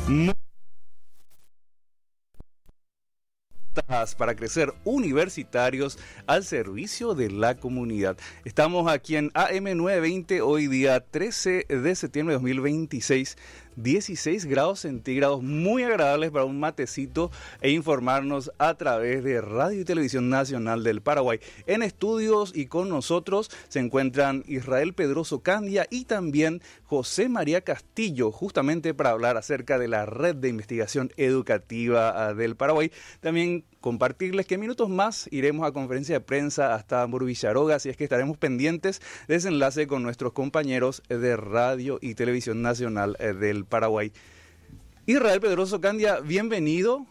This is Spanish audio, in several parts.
Para crecer, universitarios al servicio de la comunidad. Estamos aquí en AM920, hoy día 13 de septiembre de 2026, 16 grados centígrados, muy agradables para un matecito e informarnos a través de Radio y Televisión Nacional del Paraguay. En estudios y con nosotros se encuentran Israel Pedroso Candia y también José María Castillo, justamente para hablar acerca de la Red de Investigación Educativa del Paraguay. También compartirles que minutos más iremos a conferencia de prensa hasta Hamburgo Villaroga, así es que estaremos pendientes de ese enlace con nuestros compañeros de Radio y Televisión Nacional del Paraguay. Israel Pedroso Candia, bienvenido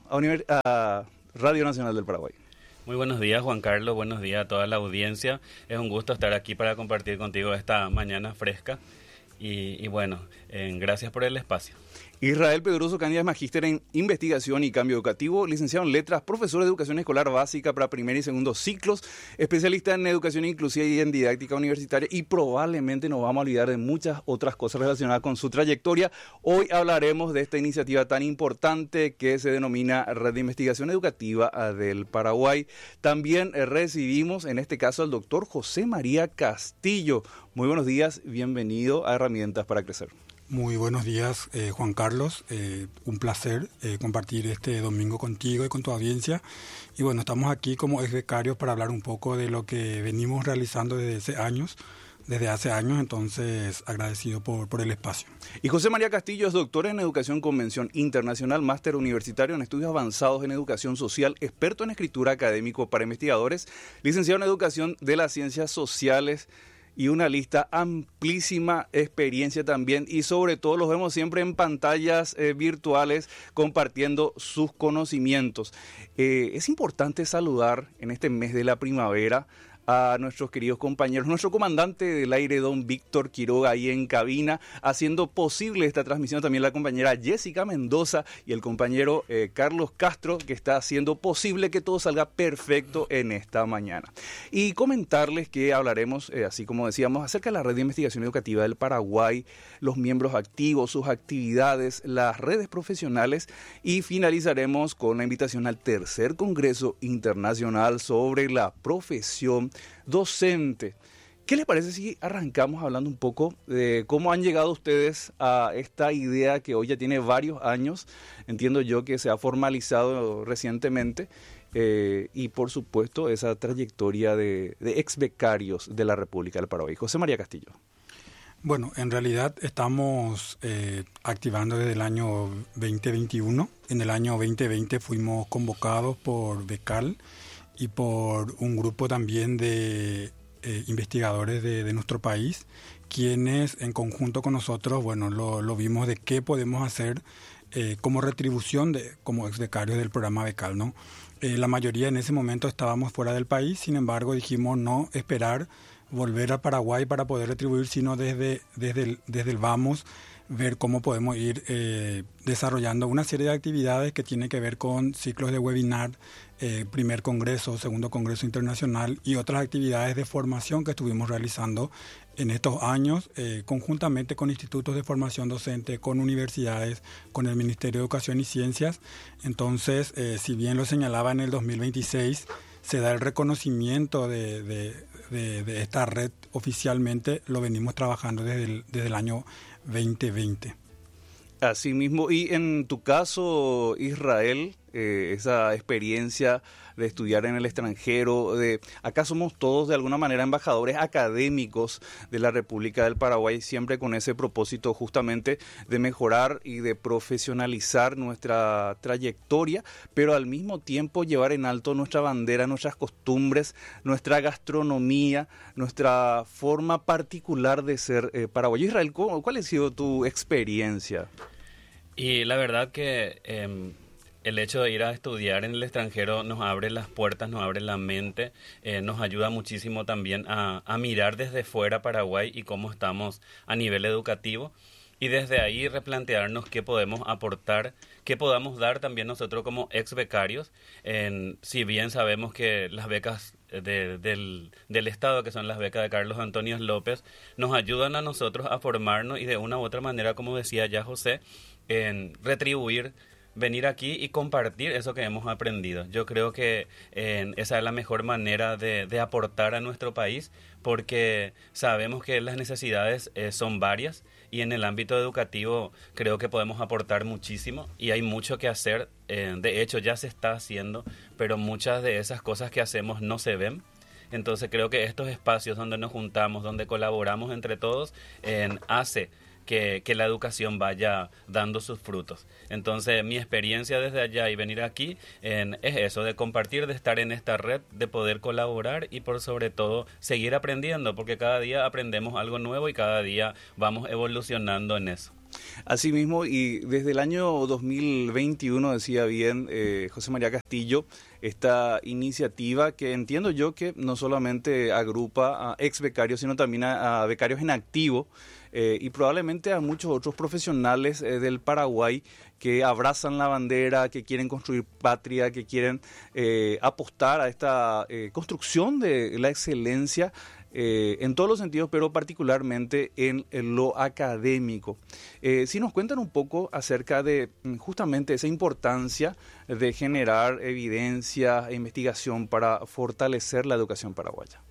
a Radio Nacional del Paraguay. Muy buenos días, Juan Carlos, buenos días a toda la audiencia. Es un gusto estar aquí para compartir contigo esta mañana fresca y bueno, gracias por el espacio. Israel Pedroso Candia es magíster en Investigación y Cambio Educativo, licenciado en Letras, profesor de Educación Escolar Básica para primer y segundo ciclos, especialista en Educación Inclusiva y en Didáctica Universitaria, y probablemente nos vamos a olvidar de muchas otras cosas relacionadas con su trayectoria. Hoy hablaremos de esta iniciativa tan importante que se denomina Red de Investigación Educativa del Paraguay. También recibimos en este caso al doctor José María Castillo. Muy buenos días, bienvenido a Herramientas para Crecer. Muy buenos días, Juan Carlos. Un placer compartir este domingo contigo y con tu audiencia. Y bueno, estamos aquí como ex becarios para hablar un poco de lo que venimos realizando desde hace años, entonces agradecido por el espacio. Y José María Castillo es doctor en Educación con Mención Internacional, máster universitario en Estudios Avanzados en Educación Social, experto en escritura académico para investigadores, licenciado en Educación de las Ciencias Sociales, y una lista amplísima experiencia también, y sobre todo los vemos siempre en pantallas virtuales compartiendo sus conocimientos. Es importante saludar en este mes de la primavera a nuestros queridos compañeros, nuestro comandante del aire, don Víctor Quiroga, ahí en cabina, haciendo posible esta transmisión, también la compañera Jessica Mendoza y el compañero Carlos Castro, que está haciendo posible que todo salga perfecto en esta mañana. Y comentarles que hablaremos, así como decíamos, acerca de la Red de Investigación Educativa del Paraguay, los miembros activos, sus actividades, las redes profesionales, y finalizaremos con la invitación al tercer Congreso Internacional sobre la profesión docente. ¿Qué les parece si arrancamos hablando un poco de cómo han llegado ustedes a esta idea que hoy ya tiene varios años? Entiendo yo que se ha formalizado recientemente, y por supuesto esa trayectoria de ex becarios de la República del Paraguay. José María Castillo. Bueno, en realidad estamos activando desde el año 2021. En el año 2020 fuimos convocados por Becal y por un grupo también de investigadores de nuestro país, quienes en conjunto con nosotros, bueno, lo vimos de qué podemos hacer como retribución como ex becarios del programa Becal, ¿no? La mayoría en ese momento estábamos fuera del país, sin embargo dijimos no esperar volver a Paraguay para poder retribuir, sino desde el vamos, ver cómo podemos ir desarrollando una serie de actividades que tienen que ver con ciclos de webinar, primer congreso, segundo congreso internacional y otras actividades de formación que estuvimos realizando en estos años, conjuntamente con institutos de formación docente, con universidades, con el Ministerio de Educación y Ciencias. Entonces, si bien lo señalaba en el 2026, se da el reconocimiento de esta red oficialmente, lo venimos trabajando desde el año 2020. Así mismo, y en tu caso, Israel, esa experiencia de estudiar en el extranjero, acá somos todos de alguna manera embajadores académicos de la República del Paraguay, siempre con ese propósito justamente de mejorar y de profesionalizar nuestra trayectoria, pero al mismo tiempo llevar en alto nuestra bandera, nuestras costumbres, nuestra gastronomía, nuestra forma particular de ser paraguayo. Israel, ¿cuál ha sido tu experiencia? Y la verdad que el hecho de ir a estudiar en el extranjero nos abre las puertas, nos abre la mente, nos ayuda muchísimo también a mirar desde fuera Paraguay y cómo estamos a nivel educativo, y desde ahí replantearnos qué podemos aportar, qué podamos dar también nosotros como ex becarios. Si bien sabemos que las becas del Estado, que son las becas de Carlos Antonio López, nos ayudan a nosotros a formarnos y de una u otra manera, como decía ya José, en retribuir, venir aquí y compartir eso que hemos aprendido. Yo creo que esa es la mejor manera de aportar a nuestro país, porque sabemos que las necesidades son varias y en el ámbito educativo creo que podemos aportar muchísimo y hay mucho que hacer. De hecho, ya se está haciendo, pero muchas de esas cosas que hacemos no se ven. Entonces creo que estos espacios donde nos juntamos, donde colaboramos entre todos, hace que la educación vaya dando sus frutos. Entonces, mi experiencia desde allá y venir aquí es eso, de compartir, de estar en esta red, de poder colaborar y por sobre todo seguir aprendiendo, porque cada día aprendemos algo nuevo y cada día vamos evolucionando en eso. Asimismo, y desde el año 2021, decía bien José María Castillo, esta iniciativa que entiendo yo que no solamente agrupa a ex becarios, sino también a becarios en activo, y probablemente a muchos otros profesionales del Paraguay que abrazan la bandera, que quieren construir patria, que quieren apostar a esta construcción de la excelencia en todos los sentidos, pero particularmente en lo académico. Si nos cuentan un poco acerca de justamente esa importancia de generar evidencia e investigación para fortalecer la educación paraguaya.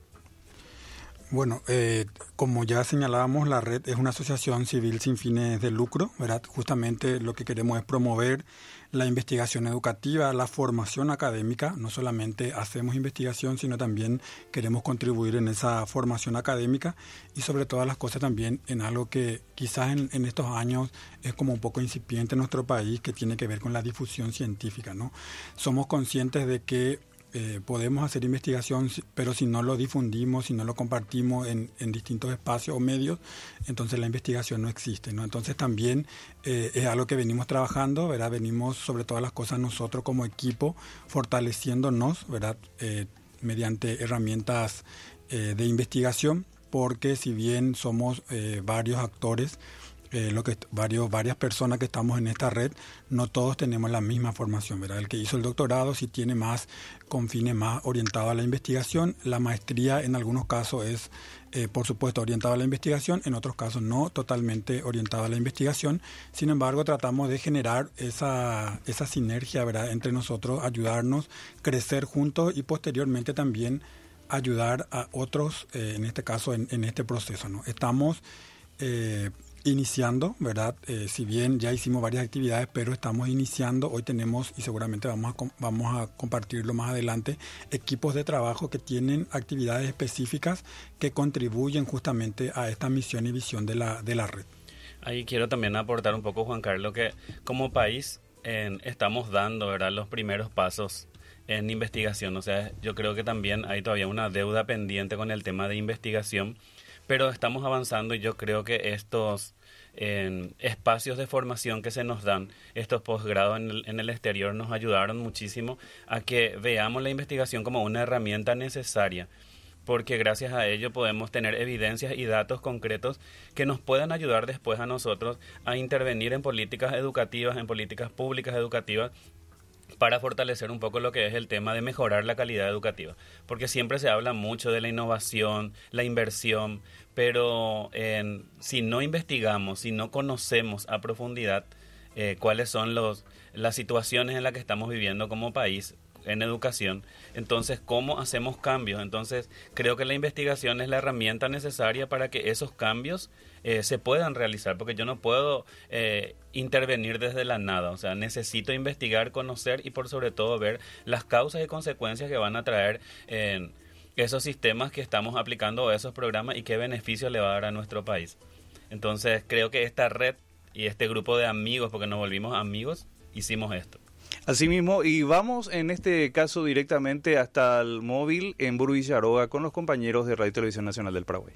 Bueno, como ya señalábamos, la red es una asociación civil sin fines de lucro, ¿verdad? Justamente lo que queremos es promover la investigación educativa, la formación académica. No solamente hacemos investigación, sino también queremos contribuir en esa formación académica y sobre todas las cosas también en algo que quizás en estos años es como un poco incipiente en nuestro país, que tiene que ver con la difusión científica, ¿no? Somos conscientes de que podemos hacer investigación, pero si no lo difundimos, si no lo compartimos en distintos espacios o medios, entonces la investigación no existe, ¿no? Entonces también es algo que venimos trabajando, ¿verdad? Venimos sobre todas las cosas nosotros como equipo fortaleciéndonos, ¿verdad? Mediante herramientas de investigación, porque si bien somos varios actores, varias personas que estamos en esta red, no todos tenemos la misma formación, ¿verdad? El que hizo el doctorado sí tiene más con fines más orientados a la investigación. La maestría en algunos casos es, por supuesto, orientada a la investigación, en otros casos no totalmente orientada a la investigación. Sin embargo, tratamos de generar esa sinergia, ¿verdad?, entre nosotros, ayudarnos, crecer juntos y posteriormente también ayudar a otros, en este caso, en este proceso, ¿no? Estamos iniciando, ¿verdad? Si bien ya hicimos varias actividades, pero estamos iniciando. Hoy tenemos, y seguramente vamos a compartirlo más adelante, equipos de trabajo que tienen actividades específicas que contribuyen justamente a esta misión y visión de la red. Ahí quiero también aportar un poco, Juan Carlos, que como país estamos dando, ¿verdad?, los primeros pasos en investigación. O sea, yo creo que también hay todavía una deuda pendiente con el tema de investigación, pero estamos avanzando y yo creo que estos espacios de formación que se nos dan, estos posgrados en el exterior, nos ayudaron muchísimo a que veamos la investigación como una herramienta necesaria, porque gracias a ello podemos tener evidencias y datos concretos que nos puedan ayudar después a nosotros a intervenir en políticas educativas, en políticas públicas educativas, para fortalecer un poco lo que es el tema de mejorar la calidad educativa. Porque siempre se habla mucho de la innovación, la inversión, pero si no investigamos, si no conocemos a profundidad cuáles son las situaciones en las que estamos viviendo como país en educación, entonces, ¿cómo hacemos cambios? Entonces, creo que la investigación es la herramienta necesaria para que esos cambios se puedan realizar, porque yo no puedo intervenir desde la nada. O sea, necesito investigar, conocer y por sobre todo ver las causas y consecuencias que van a traer esos sistemas que estamos aplicando o esos programas y qué beneficio le va a dar a nuestro país. Entonces, creo que esta red y este grupo de amigos, porque nos volvimos amigos, hicimos esto. Asimismo, y vamos en este caso directamente hasta el móvil en Burgo Villaroga con los compañeros de Radio y Televisión Nacional del Paraguay.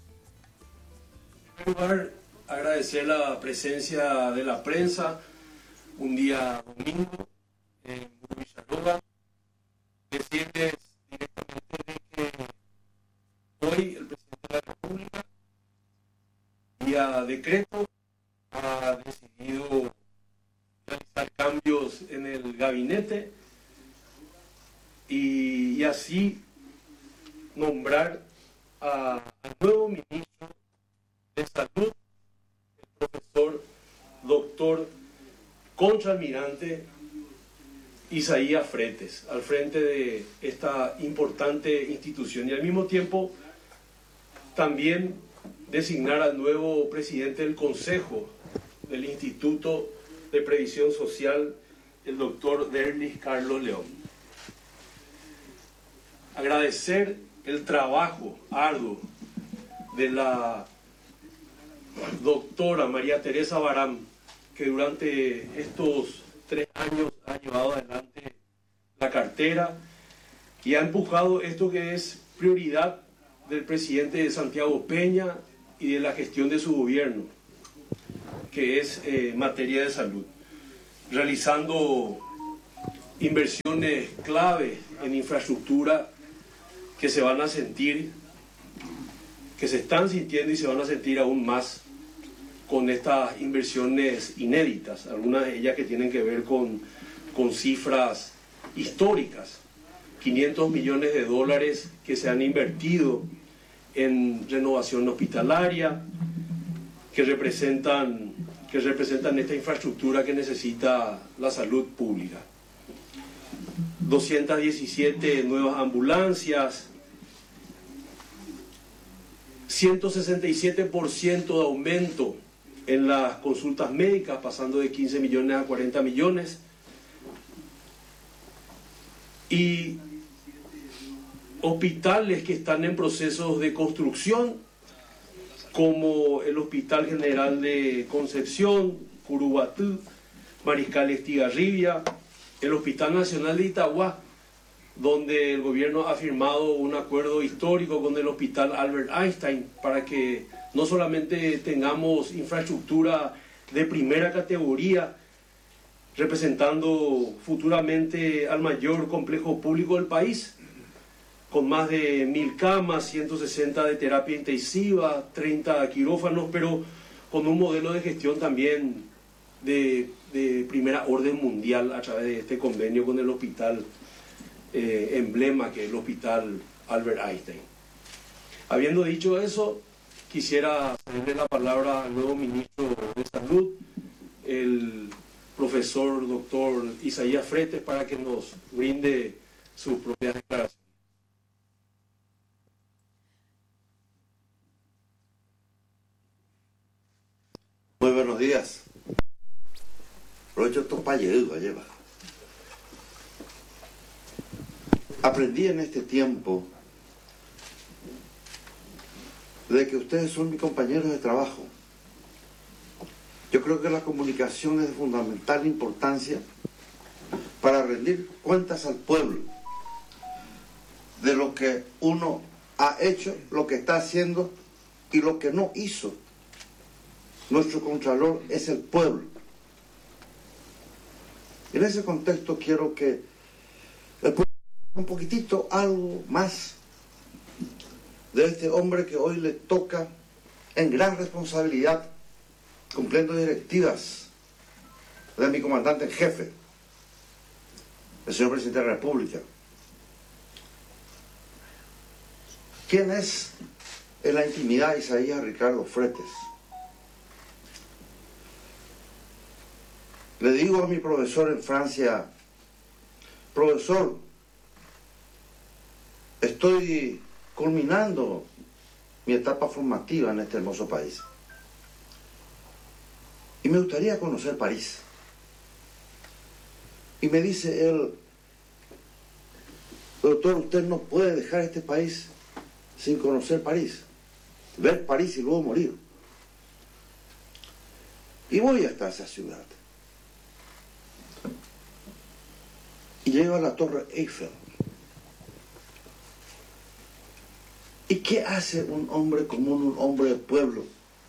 En primer lugar, agradecer la presencia de la prensa un día domingo en Burgo Villaroga. Decirles directamente de que hoy el presidente de la República, vía decreto, ha decidido realizar cambios en el gabinete y así nombrar al nuevo ministro de Salud, el profesor doctor doctor contraalmirante Isaías Fretes al frente de esta importante institución, y al mismo tiempo también designar al nuevo presidente del Consejo del Instituto de Previsión Social, el doctor Derlis Carlos León. Agradecer el trabajo arduo de la doctora María Teresa Barán, que durante estos 3 años ha llevado adelante la cartera y ha empujado esto que es prioridad del presidente Santiago Peña y de la gestión de su gobierno, que es materia de salud, realizando inversiones clave en infraestructura que se van a sentir, que se están sintiendo y se van a sentir aún más con estas inversiones inéditas, algunas de ellas que tienen que ver con cifras históricas, 500 millones de dólares que se han invertido en renovación hospitalaria, que representan esta infraestructura que necesita la salud pública. 217 nuevas ambulancias, 167% de aumento en las consultas médicas, pasando de 15 millones a 40 millones, y hospitales que están en procesos de construcción, como el Hospital General de Concepción, Curubatú, Mariscal Estigarribia, el Hospital Nacional de Itagua, donde el gobierno ha firmado un acuerdo histórico con el Hospital Albert Einstein para que no solamente tengamos infraestructura de primera categoría, representando futuramente al mayor complejo público del país, con más de 1.000 camas, 160 de terapia intensiva, 30 quirófanos, pero con un modelo de gestión también de primera orden mundial a través de este convenio con el hospital emblema, que es el Hospital Albert Einstein. Habiendo dicho eso, quisiera cederle la palabra al nuevo ministro de Salud, el profesor doctor Isaías Fretes, para que nos brinde sus propias declaraciones. Muy buenos días. Aprovecho estos payos, lleva. Aprendí en este tiempo de que ustedes son mis compañeros de trabajo. Yo creo que la comunicación es de fundamental importancia para rendir cuentas al pueblo de lo que uno ha hecho, lo que está haciendo y lo que no hizo. Nuestro contralor es el pueblo. En ese contexto quiero que el pueblo un poquitito algo más de este hombre que hoy le toca en gran responsabilidad, cumpliendo directivas de mi comandante en jefe, el señor presidente de la República. ¿Quién es en la intimidad Isaías Ricardo Fretes? Le digo a mi profesor en Francia: profesor, estoy culminando mi etapa formativa en este hermoso país y me gustaría conocer París. Y me dice él: doctor, usted no puede dejar este país sin conocer París, ver París y luego morir. Y voy hasta esa ciudad y llego a la Torre Eiffel. ¿Y qué hace un hombre común, un hombre de pueblo,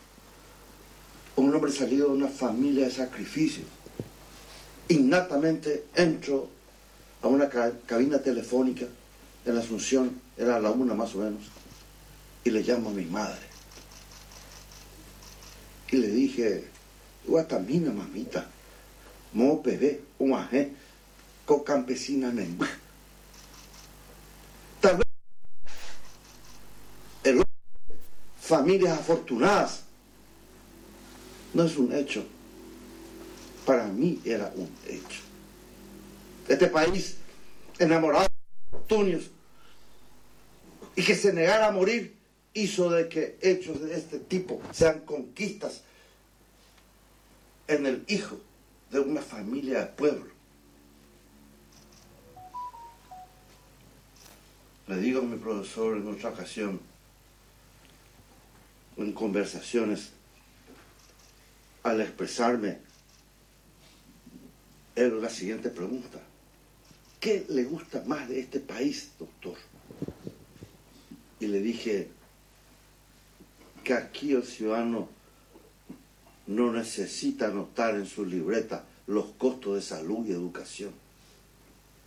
un hombre salido de una familia de sacrificio? Innatamente entro a una cabina telefónica en la Asunción, era la 1 más o menos, y le llamo a mi madre. Y le dije: Guatamina, mamita, mo bebé, un ajé, co campesina nemba. Tal vez el hombre, familias afortunadas, no es un hecho, para mí era un hecho. Este país enamorado de los tunios y que se negara a morir hizo de que hechos de este tipo sean conquistas en el hijo de una familia de pueblo. Le digo a mi profesor en otra ocasión, en conversaciones, al expresarme, era la siguiente pregunta: ¿qué le gusta más de este país, doctor? Y le dije que aquí el ciudadano no necesita anotar en su libreta los costos de salud y educación.